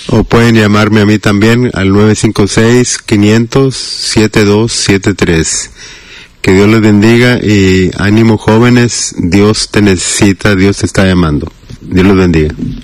O pueden llamarme a mí también al 956-500-7273. Que Dios les bendiga y ánimo jóvenes, Dios te necesita, Dios te está llamando. Dios los bendiga.